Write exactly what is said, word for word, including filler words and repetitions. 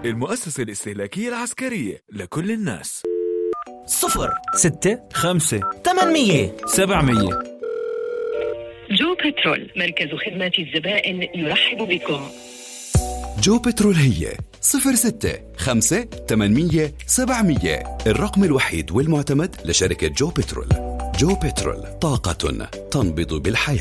المؤسسة الاستهلاكية العسكرية لكل الناس. صفر ستة خمسة ثمانمية سبعمية. جو بترول، مركز خدمة الزبائن يرحب بكم. جو بترول هي صفر ستة خمسة ثمانمية سبعمية، الرقم الوحيد والمعتمد لشركة جو بترول. جو بترول، طاقة تنبض بالحياة.